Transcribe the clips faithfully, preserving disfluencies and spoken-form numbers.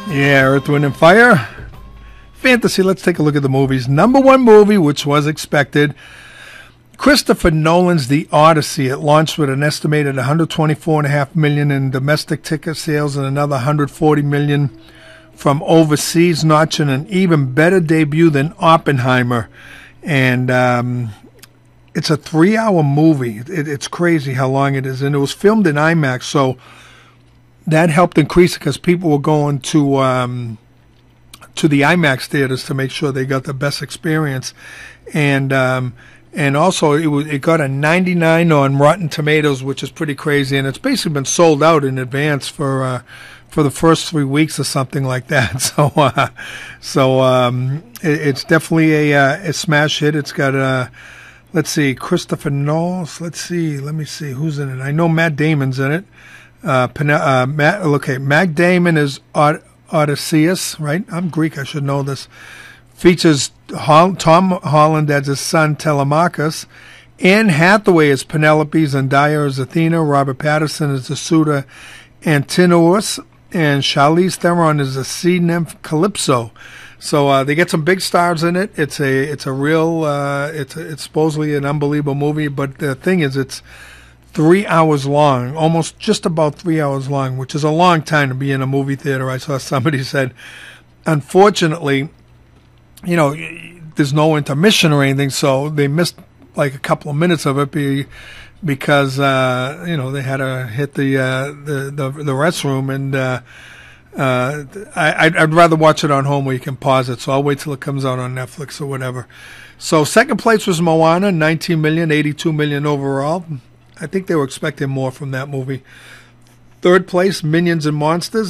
Yeah, Earth, Wind, and Fire. Fantasy, let's take a look at the movies. Number one movie, which was expected, Christopher Nolan's The Odyssey. It launched with an estimated one hundred twenty-four point five million dollars in domestic ticket sales and another one hundred forty million dollars from overseas, notching an even better debut than Oppenheimer. And um, it's a three-hour movie. It, it's crazy how long it is. And it was filmed in IMAX, so that helped increase it because people were going to um, to the IMAX theaters to make sure they got the best experience. And um, and also it was, it got a ninety-nine on Rotten Tomatoes, which is pretty crazy. And it's basically been sold out in advance for uh, for the first three weeks or something like that. So uh, so um, it, it's definitely a, uh, a smash hit. It's got a, let's see, Christopher Nolan. Let's see, let me see who's in it. I know Matt Damon's in it. Uh, uh, Matt, okay, Matt Damon is Od- Odysseus, right? I'm Greek, I should know this. Features Hol- Tom Holland as his son Telemachus. Anne Hathaway as Penelope, Zendaya as Athena, Robert Pattinson as the suitor Antinous, and Charlize Theron is the sea nymph Calypso. So uh, they get some big stars in it. It's a it's a real uh, it's a, it's supposedly an unbelievable movie. But the thing is, it's three hours long, almost just about three hours long, which is a long time to be in a movie theater. I saw somebody said, unfortunately, you know, there's no intermission or anything, so they missed like a couple of minutes of it be, because uh, you know they had to hit the uh, the, the the restroom, and uh, uh, I, I'd, I'd rather watch it on home where you can pause it. So I'll wait till it comes out on Netflix or whatever. So second place was Moana, nineteen million, eighty-two million overall. I think they were expecting more from that movie. Third place, Minions and Monsters,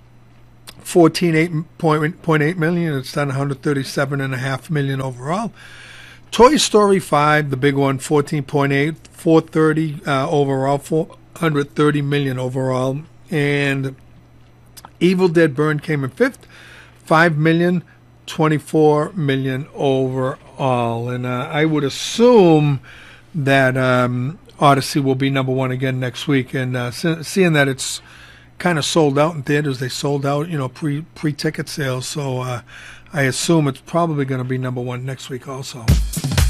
fourteen point eight million. It's done one hundred thirty-seven point five million overall. Toy Story five, the big one, fourteen point eight, four hundred thirty uh, overall, four hundred thirty million overall. And Evil Dead Burn came in fifth, five million, twenty-four million overall. And uh, I would assume that Um, Odyssey will be number one again next week, and uh, seeing that it's kind of sold out in theaters, they sold out, you know, pre pre ticket sales. So uh, I assume it's probably going to be number one next week also.